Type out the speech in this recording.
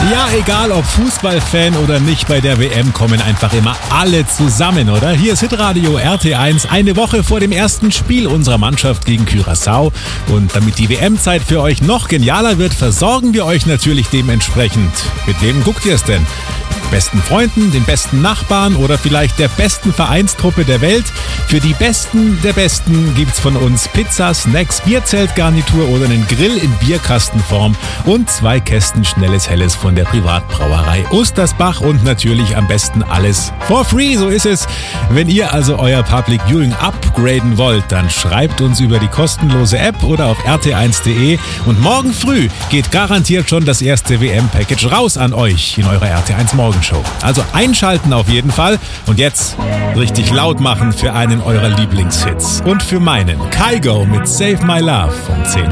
Ja, egal ob Fußballfan oder nicht, bei der WM kommen einfach immer alle zusammen, oder? Hier ist Hitradio RT1, eine Woche vor dem ersten Spiel unserer Mannschaft gegen Curaçao. Und damit die WM-Zeit für euch noch genialer wird, versorgen wir euch natürlich dementsprechend. Mit wem guckt ihr es denn? Besten Freunden, den besten Nachbarn oder vielleicht der besten Vereinstruppe der Welt? Für die Besten der Besten gibt's von uns Pizza, Snacks, Bierzeltgarnitur oder einen Grill in Bierkastenform und 2 Kästen schnelles Helles von der Privatbrauerei Ostersbach und natürlich am besten alles for free, so ist es. Wenn ihr also euer Public Viewing upgraden wollt, dann schreibt uns über die kostenlose App oder auf rt1.de und morgen früh geht garantiert schon das erste WM-Package raus an euch in eurer RT1 Morgenshow. Also einschalten auf jeden Fall und jetzt richtig laut machen für einen eurer Lieblingshits und für meinen Kygo mit Save My Love um 10